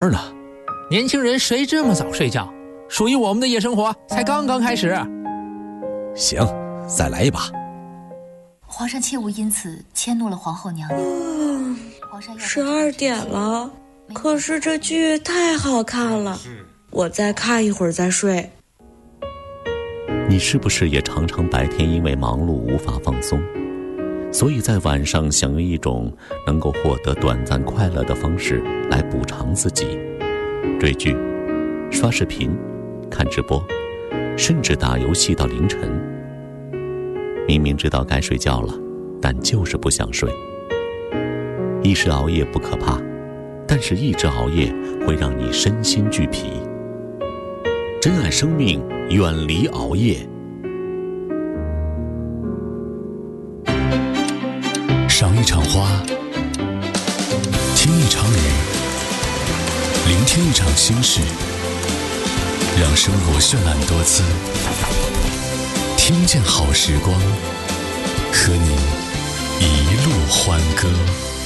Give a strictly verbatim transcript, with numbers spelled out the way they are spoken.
呢？ 年轻人谁这么早睡觉？属于我们的夜生活才刚刚开始。 行，再来一把。 皇上切勿因此迁怒了皇后娘娘。 嗯，十二点了，可是这剧太好看了，我再看一会儿再睡。 你是不是也常常白天因为忙碌无法放松，所以在晚上想用一种能够获得短暂快乐的方式来补偿自己？追剧、刷视频、看直播，甚至打游戏到凌晨。明明知道该睡觉了，但就是不想睡。一时熬夜不可怕，但是一直熬夜会让你身心俱疲。珍爱生命，远离熬夜。 赏一场花，听一场雨，聆听一场心事，让生活绚烂多姿，听见好时光，和你一路欢歌。